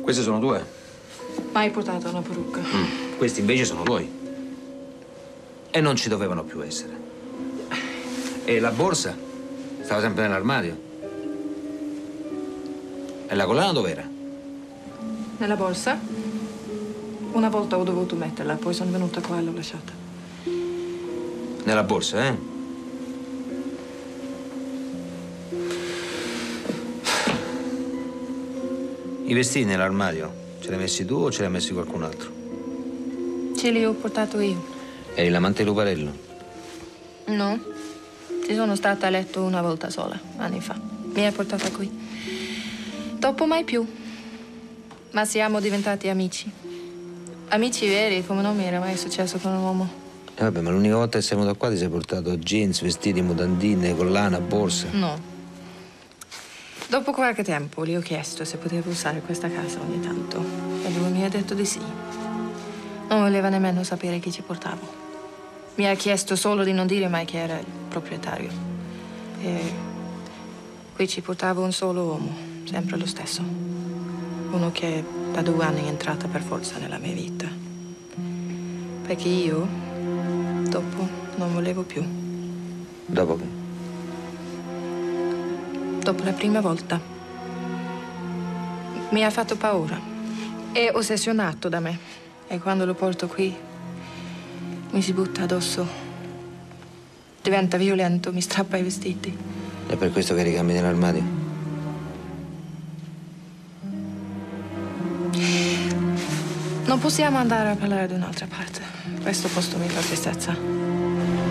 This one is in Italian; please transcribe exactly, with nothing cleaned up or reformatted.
Queste sono tue? Mai portato una parrucca. Mm. Questi invece sono tuoi. E non ci dovevano più essere. E la borsa? Stava sempre nell'armadio. E la collana dov'era? Nella borsa? Una volta ho dovuto metterla, poi sono venuta qua e l'ho lasciata. Nella borsa, eh? I vestiti nell'armadio ce li hai messi tu o ce li ha messi qualcun altro? Ce li ho portato io. Eri l'amante di Luparello? No. Ci sono stata a letto una volta sola, anni fa. Mi ha portata qui. Dopo mai più. Ma siamo diventati amici. Amici veri, come non mi era mai successo con un uomo. Eh vabbè, ma l'unica volta che sei venuto qua ti sei portato jeans, vestiti, mutandine, collana, borsa. No. Dopo qualche tempo gli ho chiesto se potevo usare questa casa ogni tanto. E lui mi ha detto di sì. Non voleva nemmeno sapere chi ci portavo. Mi ha chiesto solo di non dire mai chi era il proprietario. E qui ci portavo un solo uomo, sempre lo stesso. Uno che da due anni è entrata per forza nella mia vita. Perché io, dopo, non volevo più. Dopo che? Dopo la prima volta. Mi ha fatto paura. È ossessionato da me. E quando lo porto qui, mi si butta addosso. Diventa violento, mi strappa i vestiti. È per questo che ricambi nell'armadio? Non possiamo andare a parlare da un'altra parte. Questo posto mi fa tristezza.